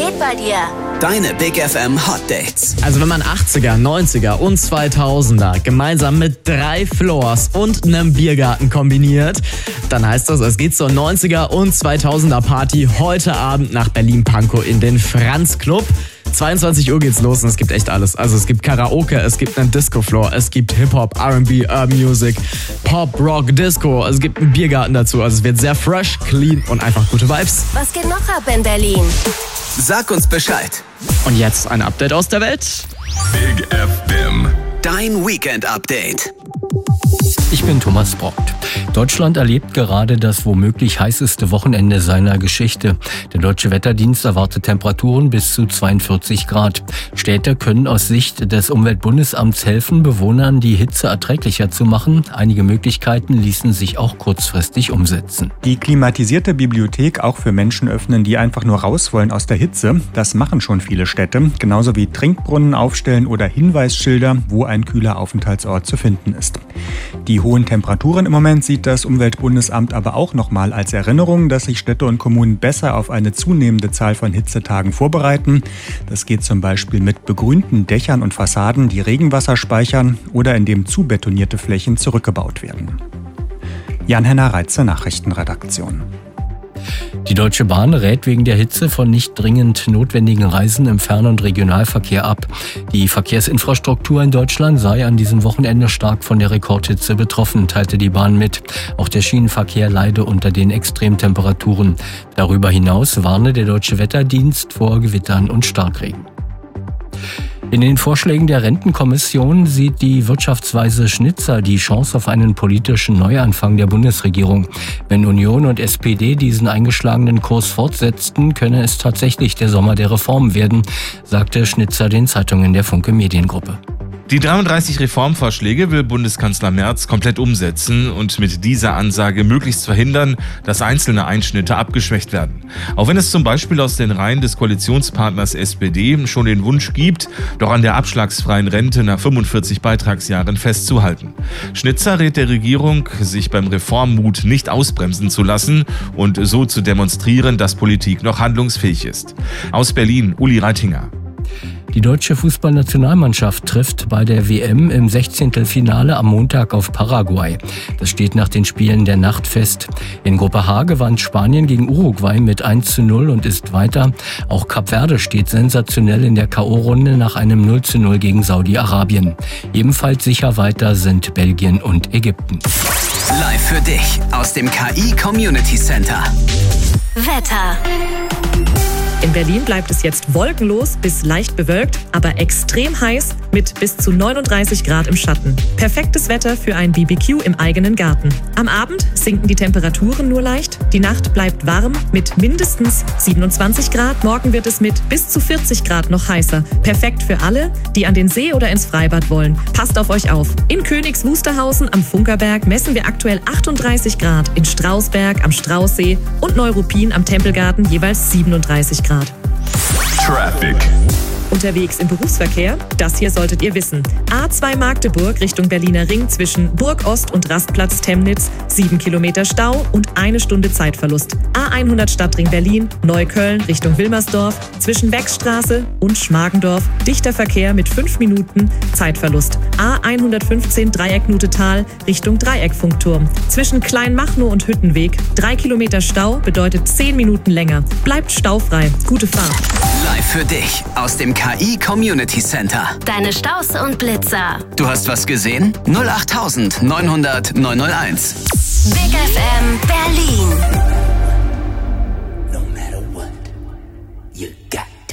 geht bei dir? Deine Big FM Hot Dates. Also wenn man 80er, 90er und 2000er gemeinsam mit 3 Floors und einem Biergarten kombiniert, dann heißt das, es geht zur 90er und 2000er Party heute Abend nach Berlin-Pankow in den Franz Club. 22 Uhr geht's los und es gibt echt alles. Also es gibt Karaoke, es gibt einen Disco-Floor, es gibt Hip-Hop, R&B, Urban Music, Pop, Rock, Disco. Es gibt einen Biergarten dazu. Also es wird sehr fresh, clean und einfach gute Vibes. Was geht noch ab in Berlin? Sag uns Bescheid. Und jetzt ein Update aus der Welt. Big FM. Dein Weekend-Update. Ich bin Thomas Brockt. Deutschland erlebt gerade das womöglich heißeste Wochenende seiner Geschichte. Der Deutsche Wetterdienst erwartet Temperaturen bis zu 42 Grad. Städte können aus Sicht des Umweltbundesamts helfen, Bewohnern die Hitze erträglicher zu machen. Einige Möglichkeiten ließen sich auch kurzfristig umsetzen. Die klimatisierte Bibliothek auch für Menschen öffnen, die einfach nur raus wollen aus der Hitze. Das machen schon viele Städte. Genauso wie Trinkbrunnen aufstellen oder Hinweisschilder, wo ein kühler Aufenthaltsort zu finden ist. Die hohen Temperaturen im Moment sieht das Umweltbundesamt aber auch nochmal als Erinnerung, dass sich Städte und Kommunen besser auf eine zunehmende Zahl von Hitzetagen vorbereiten. Das geht zum Beispiel mit begrünten Dächern und Fassaden, die Regenwasser speichern oder indem zubetonierte Flächen zurückgebaut werden. Jan-Henner Reitze, Nachrichtenredaktion. Die Deutsche Bahn rät wegen der Hitze von nicht dringend notwendigen Reisen im Fern- und Regionalverkehr ab. Die Verkehrsinfrastruktur in Deutschland sei an diesem Wochenende stark von der Rekordhitze betroffen, teilte die Bahn mit. Auch der Schienenverkehr leide unter den Extremtemperaturen. Darüber hinaus warne der Deutsche Wetterdienst vor Gewittern und Starkregen. In den Vorschlägen der Rentenkommission sieht die Wirtschaftsweise Schnitzer die Chance auf einen politischen Neuanfang der Bundesregierung. Wenn Union und SPD diesen eingeschlagenen Kurs fortsetzten, könne es tatsächlich der Sommer der Reformen werden, sagte Schnitzer den Zeitungen der Funke Mediengruppe. Die 33 Reformvorschläge will Bundeskanzler Merz komplett umsetzen und mit dieser Ansage möglichst verhindern, dass einzelne Einschnitte abgeschwächt werden. Auch wenn es zum Beispiel aus den Reihen des Koalitionspartners SPD schon den Wunsch gibt, doch an der abschlagsfreien Rente nach 45 Beitragsjahren festzuhalten. Schnitzer rät der Regierung, sich beim Reformmut nicht ausbremsen zu lassen und so zu demonstrieren, dass Politik noch handlungsfähig ist. Aus Berlin, Uli Reitinger. Die deutsche Fußballnationalmannschaft trifft bei der WM im 16. Finale am Montag auf Paraguay. Das steht nach den Spielen der Nacht fest. In Gruppe H gewann Spanien gegen Uruguay mit 1:0 und ist weiter. Auch Kap Verde steht sensationell in der K.O.-Runde nach einem 0:0 gegen Saudi-Arabien. Ebenfalls sicher weiter sind Belgien und Ägypten. Live für dich aus dem KI Community Center. Wetter. In Berlin bleibt es jetzt wolkenlos bis leicht bewölkt, aber extrem heiß mit bis zu 39 Grad im Schatten. Perfektes Wetter für ein BBQ im eigenen Garten. Am Abend sinken die Temperaturen nur leicht. Die Nacht bleibt warm mit mindestens 27 Grad. Morgen wird es mit bis zu 40 Grad noch heißer. Perfekt für alle, die an den See oder ins Freibad wollen. Passt auf euch auf. In Königs Wusterhausen am Funkerberg messen wir aktuell 38 Grad. In Strausberg am Straußsee und Neuruppin am Tempelgarten jeweils 37 Grad. Traffic. Unterwegs im Berufsverkehr? Das hier solltet ihr wissen. A2 Magdeburg Richtung Berliner Ring zwischen Burg Ost und Rastplatz Temnitz. 7 Kilometer Stau und 1 Stunde Zeitverlust. A100 Stadtring Berlin, Neukölln Richtung Wilmersdorf. Zwischen Wechsstraße und Schmargendorf. Dichter Verkehr mit 5 Minuten Zeitverlust. A115 Dreieck Nutetal Richtung Dreieckfunkturm. Zwischen Kleinmachnow und Hüttenweg. 3 Kilometer Stau bedeutet 10 Minuten länger. Bleibt staufrei. Gute Fahrt. Live für dich aus dem KI Community Center. Deine Staus und Blitzer. Du hast was gesehen? 08900 901. Big FM Berlin.